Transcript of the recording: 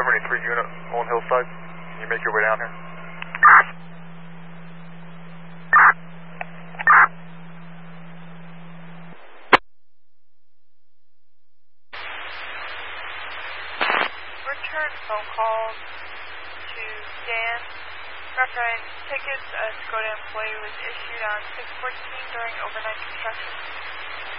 73 unit, Mullen Hillside. Can you make your way down here? Return phone call to Dan. Reference tickets, a Skoda employee was issued on 6/14 during overnight construction.